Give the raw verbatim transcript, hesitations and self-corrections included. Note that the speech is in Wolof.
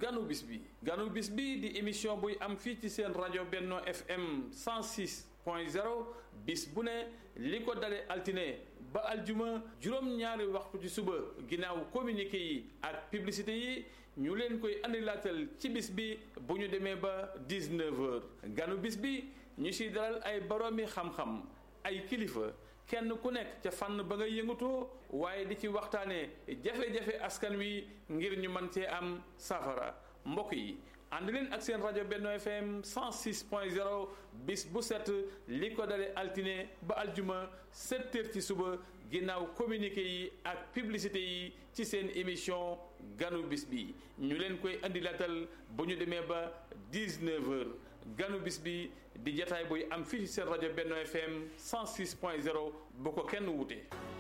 ganu bis bi ganu bis bi di émission buy am fii ci seen rajo Benno F M cent six point zéro bis bu ne li ko dale altine ba aljuma juróom-ñaari waxtu ci suba ginnaaw communiqué yi ak publicité yi ñu leen koy andilaatal ci bis bi bu ñu demee ba dix-neuf heures ganu bis bi ñu siy dalal ay boroomi xam-xam ay kilifa kenn ku nekk ca fànn ba nga yëngatoo waaye di ci waxtaanee jafe-jafe askan wi ngir ñu mën cee am safara mbokk yi ànd leen ak seen rajo Benno F M cent six point zéro bis bu set li ko dale altine ba aljuma sept heures ci suba ginnaaw communiqué yi ak publicité yi ci seen émission ganu bis bi ñu leen koy andi latal bu ñu demee ba dix-neuf heures ganu bis bi di jataay buy am fii ci seen rajo Benno F M cent six point zéro bu ko kenn wute